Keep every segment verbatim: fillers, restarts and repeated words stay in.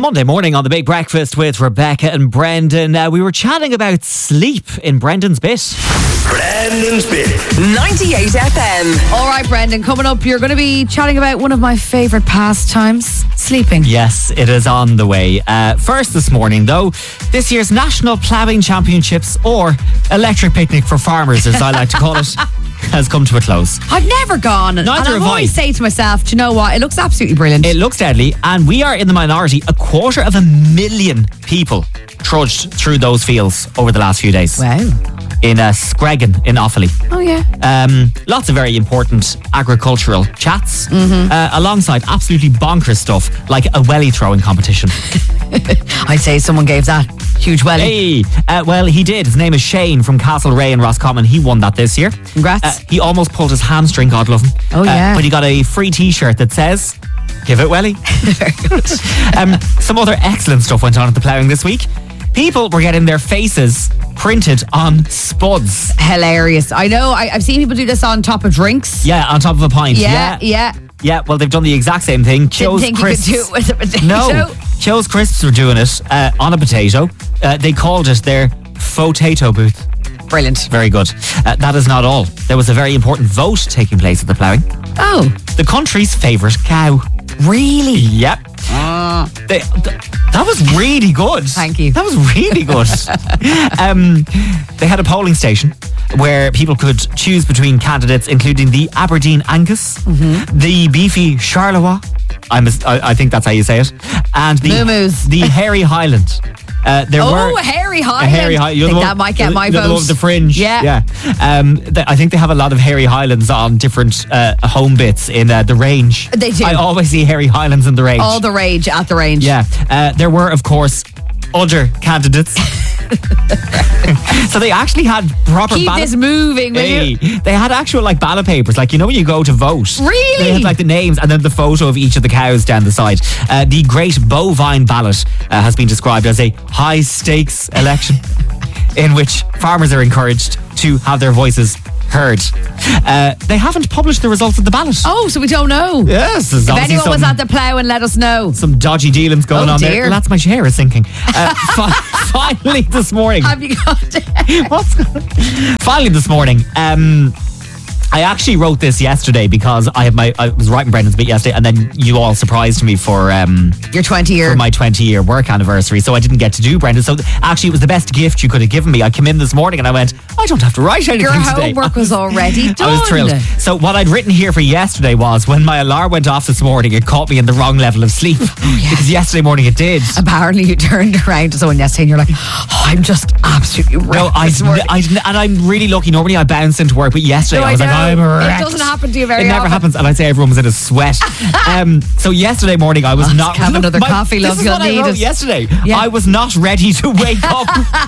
Monday morning on The Big Breakfast with Rebecca and Brendan. Uh, we were chatting about sleep in Brendan's Bit. Brendan's Bit. ninety-eight F M. All right, Brendan, coming up, you're going to be chatting about one of my favourite pastimes, sleeping. Yes, it is on the way. Uh, first this morning, though, this year's National Ploughing Championships, or Electric Picnic for Farmers, as I like to call it, has come to a close. I've never gone. Neither and have I I. always say to myself, do you know what? It looks absolutely brilliant. It looks deadly, and we are in the minority. A quarter of a million people trudged through those fields over the last few days. Wow. In uh, Screggan in Offaly. Oh, yeah. Um, lots of very important agricultural chats, Mm-hmm. uh, alongside absolutely bonkers stuff like a welly throwing competition. I'd say someone gave that huge welly. Hey, uh, well, he did. His name is Shane from Castlereagh in Roscommon. He won that this year. Congrats. Uh, he almost pulled his hamstring, God love him. Oh, Uh, yeah. but he got a free T-shirt that says, "Give it welly." Very good. Um, some other excellent stuff went on at the ploughing this week. People were getting their faces printed on spuds. Hilarious. I know, I, I've seen people do this on top of drinks. Yeah, on top of a pint. Yeah, Yeah. yeah. Yeah, well, they've done the exact same thing. Didn't Cho's think Crisps. you could do it with a potato. No, Cho's Crisps were doing it uh, on a potato. Uh, they called it their potato booth. Brilliant. Very good. Uh, that is not all. There was a very important vote taking place at the ploughing. Oh, The country's favourite cow. really? Yep. They, th- that was really good. Thank you. That was really good. um, they had a polling station where people could choose between candidates, including the Aberdeen Angus, Mm-hmm. the beefy Charleroi, I'm a, I, I think that's how you say it, and the Moo-moos. the Hairy Highland. Uh, there Oh, were a hairy a Highland. hairy Highland. You're Think the one- that might get you're my the- you're the vote. one with the fringe. Yeah. yeah. Um, th- I think they have a lot of Hairy Highlands on different uh, home bits in uh, the range. They do. I always see Hairy Highlands in the range. All the rage at the range. Yeah, uh, there were, of course, other candidates. So they actually had proper Keep ballot. this moving, will Hey, you? they had actual like ballot papers, like you know when you go to vote. Really? They had like the names and then the photo of each of the cows down the side. Uh, the Great Bovine Ballot uh, has been described as a high stakes election in which farmers are encouraged to have their voices heard. Uh, they haven't published the results of the ballot. Oh, so we don't know. Yes, there's If obviously anyone was some- at the plough and let us know. some dodgy dealings going Oh, on dear. there. Well, that's my chair is sinking. Uh, fi- finally this morning. Have you got it? What's going Finally this morning. Um, I actually wrote this yesterday because I had my I was writing Brendan's Bit yesterday, and then you all surprised me for um Your twenty year. for my twenty year work anniversary, so I didn't get to do Brendan. So th- actually, it was the best gift you could have given me. I came in this morning and I went, I don't have to write anything Your today. homework was already done. I was thrilled. So what I'd written here for yesterday was when my alarm went off this morning, it caught me in the wrong level of sleep because yesterday morning it did. Apparently, you turned around to someone yesterday and you're like, oh, I'm just absolutely wrecked No, I, this morning. I, and I'm really lucky. Normally I bounce into work, but yesterday No, I I was like, know. I'm It wrecked. doesn't happen to you very It never often. happens, and I'd say everyone was in a sweat. um, so yesterday morning I was Let's not. have Look, another my- coffee, this love, is you'll what I need wrote it. yesterday. Yeah. I was not ready to wake up.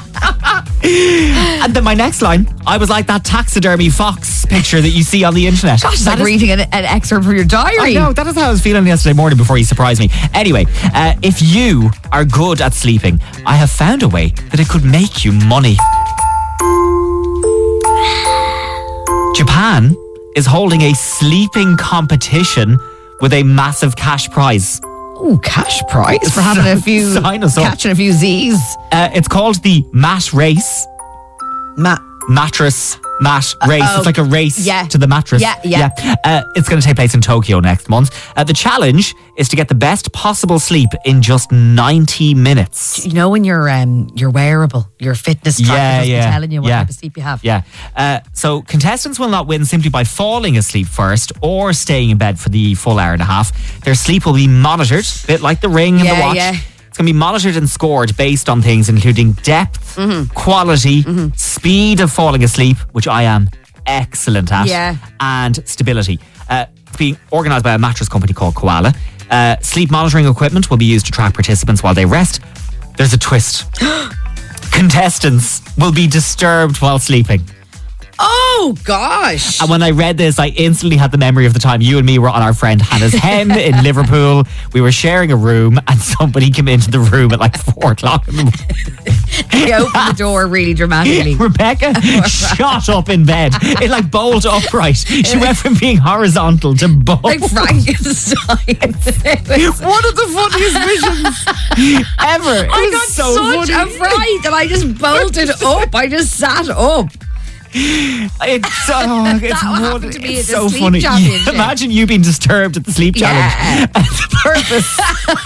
And then my next line, I was like that taxidermy fox picture that you see on the internet. Gosh, it's That like is- reading an, an excerpt from your diary. I know, that is how I was feeling yesterday morning before you surprised me. Anyway, uh, if you are good at sleeping, I have found a way that it could make you money. Japan is holding a sleeping competition with a massive cash prize. Ooh, cash prize for having a few, Sign us up. catching a few Z's. Uh, it's called the Mat Race. Matt. Mattress mat race. oh, It's like a race yeah. to the mattress. Yeah, yeah. Uh, it's going to take place in Tokyo next month. Uh, the challenge is to get the best possible sleep in just ninety minutes. You know when your um your wearable, your fitness tracker Yeah, doesn't yeah, telling you what yeah. type of sleep you have. Yeah. Uh, so contestants will not win simply by falling asleep first or staying in bed for the full hour and a half. Their sleep will be monitored, a bit like the ring and Yeah, the watch. yeah. It's going to be monitored and scored based on things including depth, Mm-hmm. quality, speed of falling asleep, which I am excellent at, Yeah. and stability. Uh, it's being organised by a mattress company called Koala. Uh, sleep monitoring equipment will be used to track participants while they rest. There's a twist. Contestants will be disturbed while sleeping. Oh, gosh. And when I read this, I instantly had the memory of the time you and me were on our friend Hannah's hen in Liverpool. We were sharing a room and somebody came into the room at like four o'clock in the morning. He opened the door really dramatically. Rebecca shot up in bed. It like bowled upright. She went from being horizontal to bolt. Like Frankenstein. One of the funniest visions ever. It I was got so such funny. a fright that I just bolted up. I just sat up. It's so, oh, it's, That one- happened to me it's at the so Sleep funny. Championship. Imagine you being disturbed at the sleep challenge. Yeah. the purpose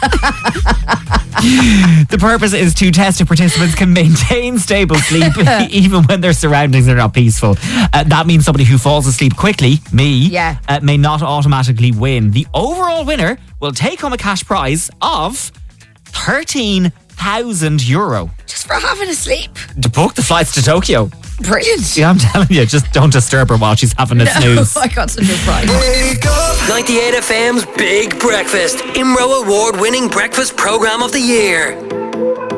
The purpose is to test if participants can maintain stable sleep even when their surroundings are not peaceful. Uh, that means somebody who falls asleep quickly, me, Yeah. uh, may not automatically win. The overall winner will take home a cash prize of thirteen thousand euro Just for having a sleep. to book the flights to Tokyo. Brilliant. Yeah, I'm telling you, just don't disturb her while she's having a snooze. I got such a fright. Wake up! ninety-eight F M's Big Breakfast. IMRO award-winning breakfast program of the year.